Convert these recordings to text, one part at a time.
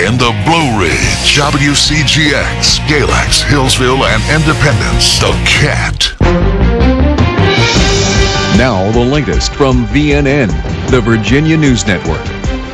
in the Blue Ridge, WCGX, Galax, Hillsville, and Independence, The Cat. Now the latest from VNN, the Virginia News Network.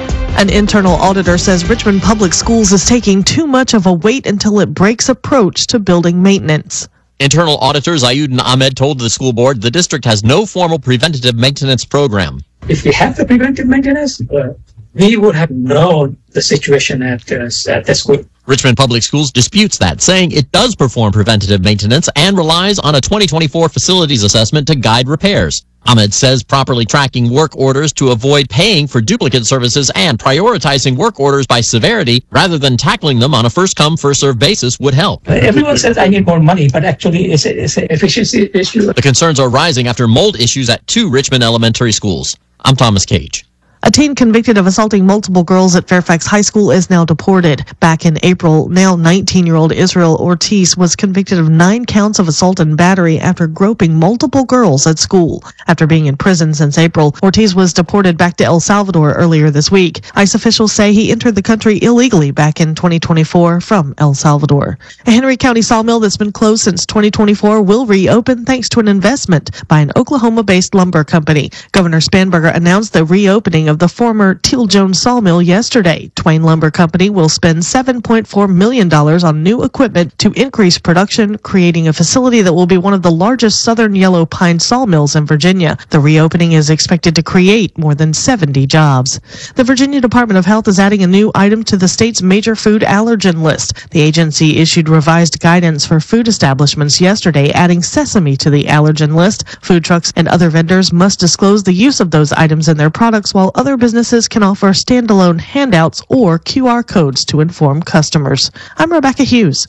An internal auditor says Richmond Public Schools is taking too much of a wait until it breaks approach to building maintenance. Internal auditor Zayuddin Ahmed told the school board the district has no formal preventative maintenance program. If we had the preventive maintenance, we would have known the situation at the school. Richmond Public Schools disputes that, saying it does perform preventative maintenance and relies on a 2024 facilities assessment to guide repairs. Ahmed says properly tracking work orders to avoid paying for duplicate services and prioritizing work orders by severity rather than tackling them on a first-come, first-served basis would help. Everyone says I need more money, but actually it's an efficiency issue. The concerns are rising after mold issues at 2 Richmond elementary schools. I'm Thomas Cage. A teen convicted of assaulting multiple girls at Fairfax High School is now deported. Back in April, now 19-year-old Israel Ortiz was convicted of 9 counts of assault and battery after groping multiple girls at school. After being in prison since April, Ortiz was deported back to El Salvador earlier this week. ICE officials say he entered the country illegally back in 2024 from El Salvador. A Henry County sawmill that's been closed since 2024 will reopen thanks to an investment by an Oklahoma-based lumber company. Governor Spanberger announced the reopening of the former Teal Jones sawmill yesterday. Twain Lumber Company will spend $7.4 million on new equipment to increase production, creating a facility that will be one of the largest southern yellow pine sawmills in Virginia. The reopening is expected to create more than 70 jobs. The Virginia Department of Health is adding a new item to the state's major food allergen list. The agency issued revised guidance for food establishments yesterday, adding sesame to the allergen list. Food trucks and other vendors must disclose the use of those items in their products, while other businesses can offer standalone handouts or QR codes to inform customers. I'm Rebecca Hughes.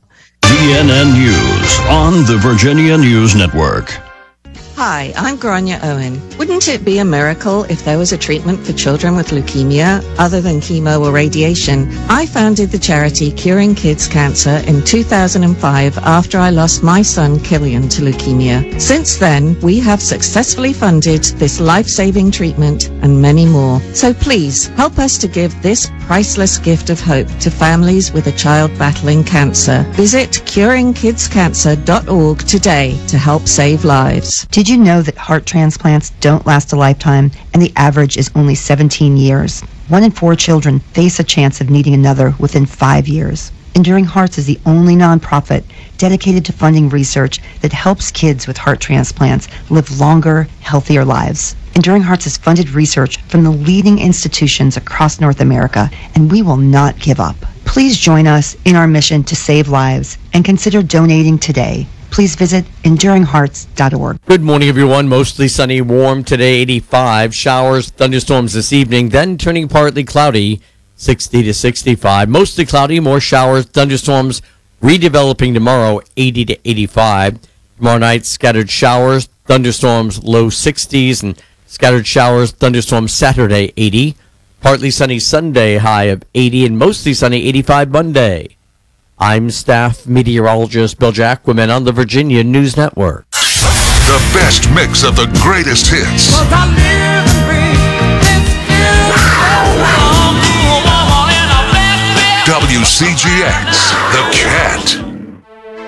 VNN News on the Virginia News Network. Hi, I'm Grania Owen. Wouldn't it be a miracle if there was a treatment for children with leukemia other than chemo or radiation? I founded the charity Curing Kids Cancer in 2005 after I lost my son Killian to leukemia. Since then, we have successfully funded this life-saving treatment and many more. So please, help us to give this priceless gift of hope to families with a child battling cancer. Visit curingkidscancer.org today to help save lives. Did you know that heart transplants don't last a lifetime and the average is only 17 years? 1 in 4 children face a chance of needing another within 5 years. Enduring Hearts is the only nonprofit dedicated to funding research that helps kids with heart transplants live longer, healthier lives. Enduring Hearts has funded research from the leading institutions across North America, and we will not give up. Please join us in our mission to save lives and consider donating today. Please visit enduringhearts.org. Good morning, everyone. Mostly sunny, warm today, 85. Showers, thunderstorms this evening, then turning partly cloudy, 60 to 65. Mostly cloudy, more showers, thunderstorms, redeveloping tomorrow, 80 to 85. Tomorrow night, scattered showers, thunderstorms, low 60s, and scattered showers, thunderstorms Saturday, 80. Partly sunny Sunday, high of 80, and mostly sunny, 85 Monday. I'm staff meteorologist Bill Jacquemin on the Virginia News Network. The best mix of the greatest hits. WCGX, The Cat.